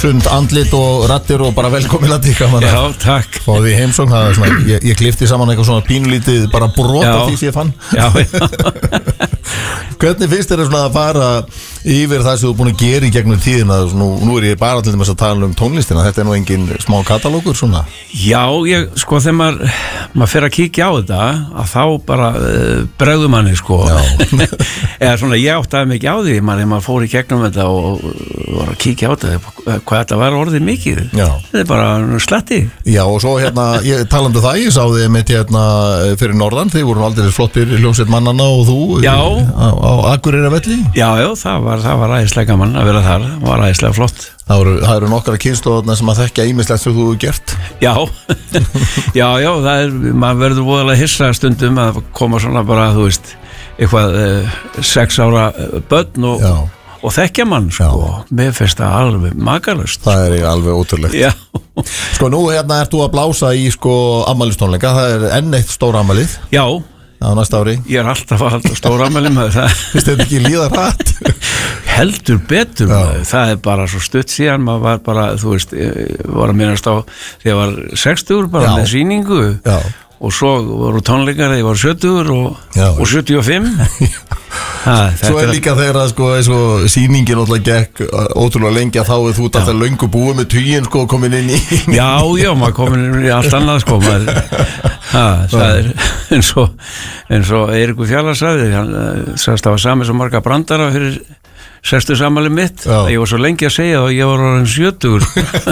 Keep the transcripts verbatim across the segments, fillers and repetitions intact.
Sund andlit og rattir og bara velkomin að tíka Já, takk Og því heimsókn, það er svona, ég, ég klifti saman eitthvað svona pínulítið bara brot af því sem ég fann Já, já Hvernig finnst þér svona að fara yfir það sem þú er búin að gera í gegnum tíðina nú, nú er ég bara til þess að tala um tónlistina Þetta er nú engin smá katalógur svona Já, ég, sko, þegar maður maður fer að kíkja á þetta að þá bara uh, bregður manni, sko Eða svona, ég áttaði mikið á því maður, þegar maður fór í gegnum þetta og, og var að kíkja á þetta hvað þetta var orðið mikið Já. Þetta er bara sletti Já, og svo hérna, ég talandi það ég sá þið mitt hérna fyrir norðan þið voru aldrei flottir hljómsveit mannanna og þú Já. á, á Akureyravelli Já, já, það var, það var æðislega gaman að vera þar það var æðislega flott Það eru, það eru nokkara kynslóðarna sem að þekkja ýmislegt sem þú hefur gert Já, já, já, það er, maður verður voðalega hissa stundum að koma svona bara, þú veist, eitthvað eh, sex ára börn og, og þekkja mann, sko, mér finnst það alveg makalust. Það er alveg ótrúlegt. Já. Sko, nú hérna ert þú að blása í, sko, afmælistónleika, það er enn eitt stór afmælið. Já. Á næsta ári. Ég er alltaf að halda stór afmæli með það. Finnst þetta ekki líða hratt? Heldur betur maður, það er bara svo stutt síðan maður var bara, þú veist, var að minnast á þegar ég var sextugur bara Já. Með sýningu Já. Og svo voru tónleikar þegar ég var sjötugur og, og sjötíu og fimm ha, Svo er líka þegar að sko, sko, sýningin alltaf gekk ótrúlega lengi að þá er þú út alltaf löngu búið með tuginn sko, komin inn í Já, já, maður komin inn í allt annað sko, maður, ha, það er eins og, eins og Eiríkur Fjallar sagði, hann sagðist það var sami svo marga brandara fyrir sextu sammæli mitt Já. Ég var svo lengi að segja og ég var orðinn sjötugur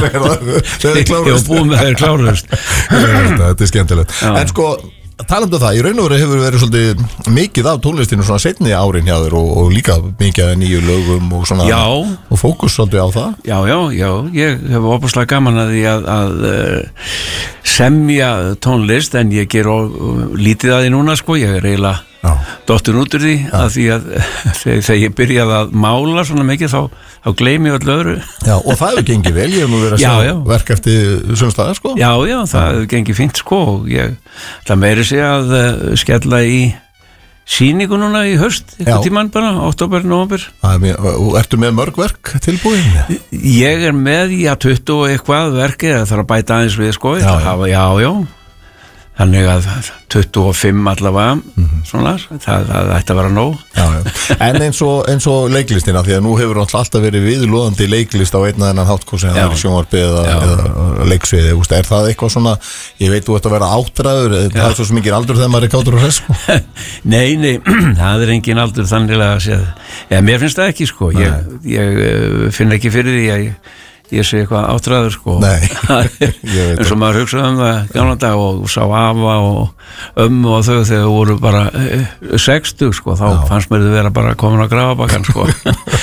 ég var búið með þeir klárust Þetta er skemmtilegt Já. En sko, talandu það, í raun og veru hefur verið svolítið mikið af tónlistinu svona setni árin hjá þér og, og líka mikið nýju lögum og svona Já. Og fókus svolítið á það Já, já, já, ég hef opaslega gaman að því að, að uh, semja tónlist en ég ger og, og lítið að því núna sko, ég er eiginlega dottin út úr því að því að þegar, þegar ég byrjaði að mála svona mikið þá, þá gleymi ég öll öðru Já, og það hefur gengið vel, ég hef nú verið að sjá verk eftir sumstaðar sko Já, já, það hefur gengið fínt sko og ég það meiri sig að uh, skella í sýningu núna í haust eitthvað tímann bara, október, nóvember Og ertu með mörg verk tilbúin? Ég er með, já, tuttugu og eitthvað verki það þarf að bæta aðeins við sko Já, hafa, já, já Þannig að tuttugu og fimm allavega, mm-hmm. svona, það, það ætti að vera nóg. Já, já. En eins og, eins og leiklistina, því að nú hefur alltaf verið viðlóðandi leiklist á einn að enn hátkósi, það er sjónvarpið eða, eða leiksviði, er það eitthvað svona, ég veit þú ert að vera áttræður, það er svo sem ekki aldur þegar maður er kátur og hress, sko? Nei, nei, það er engin aldur þannig að segja, ja, mér finnst það ekki, sko, ég, ég finn ekki fyrir því að ég, ég sé eitthvað áttræður sko eins og maður hugsaði um það gamla dag og sá afa og ömmu og þau þegar voru bara sextug sko þá Já. Fannst mér þau vera bara komin á grafabakkan sko